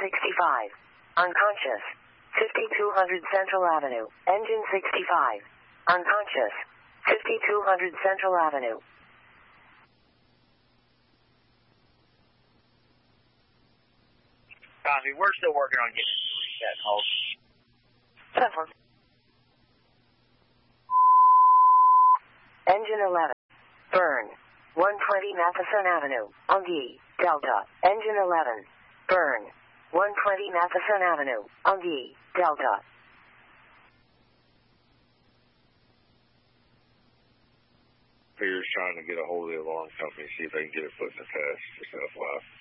65. Unconscious. 5200 Central Avenue. Engine 65. Unconscious. 5200 Central Avenue. Copy. We're still working on getting it reset. Hold. 7. Engine 11. Burn. 120 Matheson Avenue. Ungi. Delta. Engine 11. Burn. 120 Matheson Avenue. Ungi. Delta. Peter's trying to get a hold of the alarm company, see if they can get it put in the test. Just FYI.